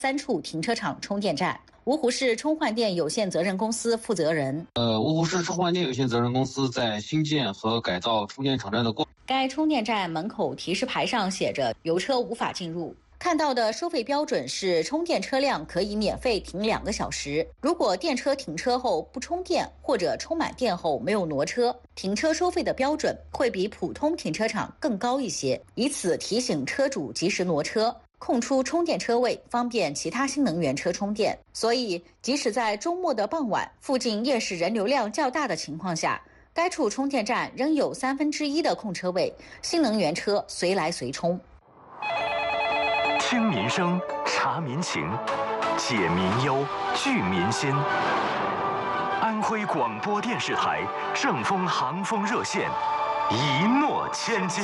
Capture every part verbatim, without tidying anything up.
三处停车场充电站。芜湖市充换电有限责任公司负责人： 呃，芜湖市充换电有限责任公司在新建和改造充电场站的过程。 该充电站门口提示牌上写着“油车无法进入”。看到的收费标准是充电车辆可以免费停两个小时，如果电车停车后不充电或者充满电后没有挪车，停车收费的标准会比普通停车场更高一些，以此提醒车主及时挪车，空出充电车位，方便其他新能源车充电。所以即使在周末的傍晚，附近夜市人流量较大的情况下，该处充电站仍有三分之一的空车位，新能源车随来随充。 听民生，察民情，解民忧，聚民心。安徽广播电视台正风航风热线，一诺千金。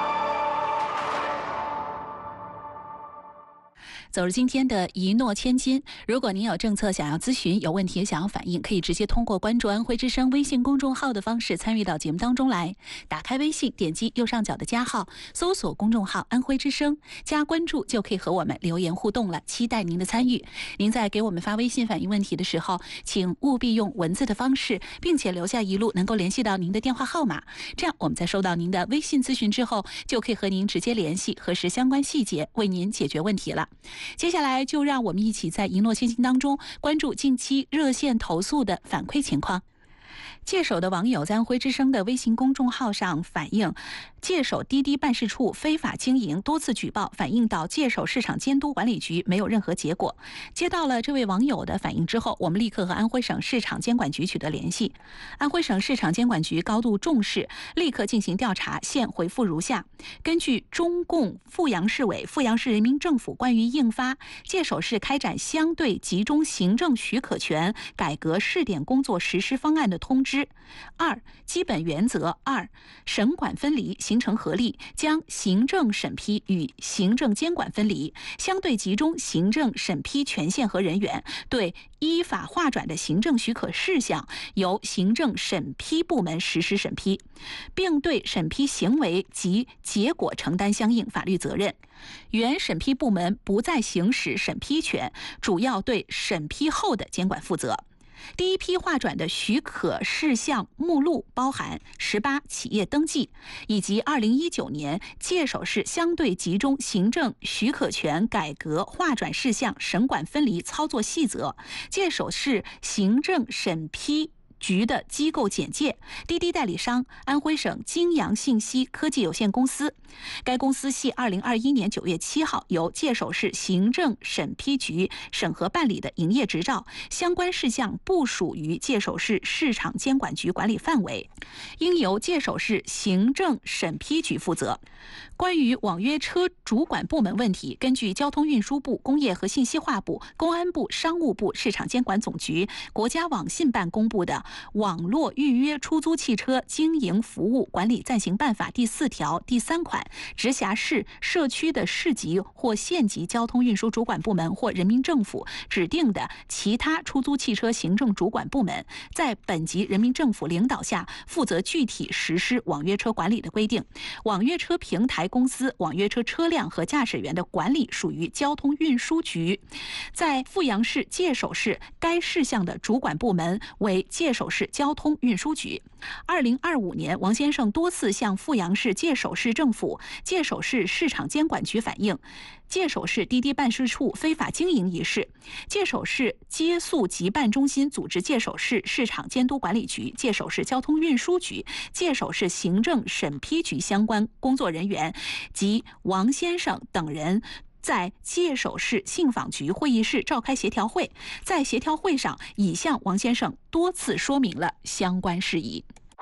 走入今天的一诺千金，如果您有政策想要咨询，有问题想要反映，可以直接通过关注安徽之声微信公众号的方式参与到节目当中来。打开微信，点击右上角的加号，搜索公众号安徽之声，加关注就可以和我们留言互动了，期待您的参与。您在给我们发微信反映问题的时候，请务必用文字的方式，并且留下一路能够联系到您的电话号码，这样我们在收到您的微信咨询之后，就可以和您直接联系，核实相关细节，为您解决问题了。接下来就让我们一起在一诺千金当中关注近期热线投诉的反馈情况。界首的网友在安徽之声的微信公众号上反映，界首滴滴办事处非法经营，多次举报反映到界首市场监督管理局，没有任何结果。接到了这位网友的反映之后，我们立刻和安徽省市场监管局取得联系。安徽省市场监管局高度重视，立刻进行调查，现回复如下：根据中共阜阳市委、阜阳市人民政府关于印发《界首市开展相对集中行政许可权改革试点工作实施方案》的通知。二、基本原则：二、省管分离，形成合力，将行政审批与行政监管分离，相对集中行政审批权限和人员，对依法划转的行政许可事项由行政审批部门实施审批，并对审批行为及结果承担相应法律责任。原审批部门不再行使审批权，主要对审批后的监管负责。第一批划转的许可事项目录包含十八企业登记，以及二零一九年界首市相对集中行政许可权改革划转事项省管分离操作细则、界首市行政审批局的机构简介、滴滴代理商安徽省金阳信息科技有限公司，该公司系二零二一年九月七号由界首市行政审批局审核办理的营业执照，相关事项不属于界首市市场监管局管理范围，应由界首市行政审批局负责。关于网约车主管部门问题，根据交通运输部、工业和信息化部、公安部、商务部、市场监管总局、国家网信办公布的《网络预约出租汽车经营服务管理暂行办法》第四条第三款，直辖市、社区的市级或县级交通运输主管部门或人民政府指定的其他出租汽车行政主管部门，在本级人民政府领导下，负责具体实施网约车管理的规定。网约车平台公司网约车车辆和驾驶员的管理属于交通运输局。在阜阳市界首市，该事项的主管部门为界首市交通运输局。二零二五年，王先生多次向阜阳市界首市政府、界首市市场监管局反映界首市滴滴办事处非法经营一事。界首市接诉集办中心组织界首市市场监督管理局、界首市交通运输局、界首市行政审批局相关工作人员及王先生等人在界首市信访局会议室召开协调会，在协调会上已向王先生多次说明了相关事宜。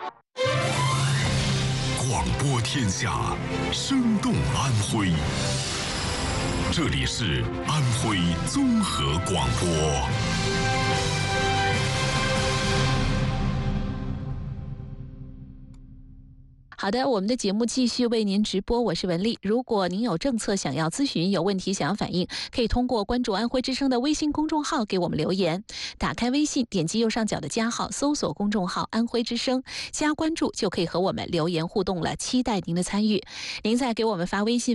广播天下，生动安徽。这里是安徽综合广播。 好的，我们的节目继续为您直播，我是文丽。如果您有政策想要咨询，有问题想要反映，可以通过关注安徽之声的微信公众号给我们留言。打开微信，点击右上角的加号，搜索公众号安徽之声，加关注就可以和我们留言互动了，期待您的参与。您在给我们发微信